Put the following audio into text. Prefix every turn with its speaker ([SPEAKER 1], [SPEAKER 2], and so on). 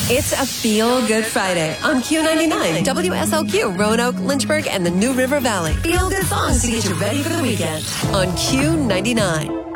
[SPEAKER 1] It's a Feel Good Friday on Q99, WSLQ, Roanoke, Lynchburg, and the New River Valley. Feel good songs to get you ready for the weekend on Q99.